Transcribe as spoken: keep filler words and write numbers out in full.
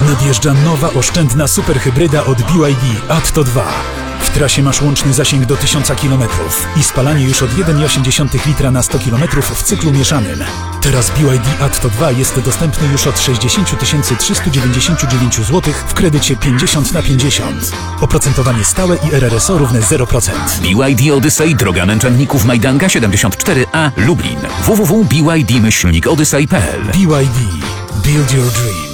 Nadjeżdża nowa, oszczędna superhybryda od B Y D Atto dwa. W trasie masz łączny zasięg do tysiąca kilometrów i spalanie już od jeden przecinek osiem litra na sto kilometrów w cyklu mieszanym. Teraz B Y D Atto dwa jest dostępny już od sześćdziesiąt tysięcy trzysta dziewięćdziesiąt dziewięć złotych w kredycie pięćdziesiąt na pięćdziesiąt. Oprocentowanie stałe i R R S O równe zero procent. B Y D Odyssey, droga męczenników Majdanka siedemdziesiąt cztery A, Lublin. w w w kropka b y d myślnik odyssey kropka p l. B Y D. Build your dream.